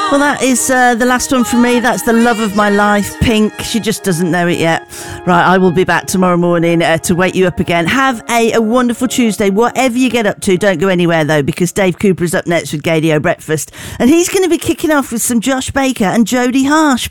Well, that is the last one from me. That's the love of my life, Pink. She just doesn't know it yet. Right, I will be back tomorrow morning to wake you up again. Have a wonderful Tuesday. Whatever you get up to, don't go anywhere, though, because Dave Cooper is up next with Gadio Breakfast. And he's going to be kicking off with some Josh Baker and Jodie Harsh.